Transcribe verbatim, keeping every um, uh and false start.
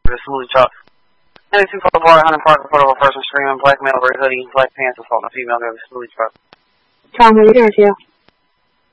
the smoothie truck. ninety-two for the bar, Hunter Park, report of a person screaming, black male, red hoodie, black pants, assaulting a female near the smoothie truck. Tom, what are you doing to you?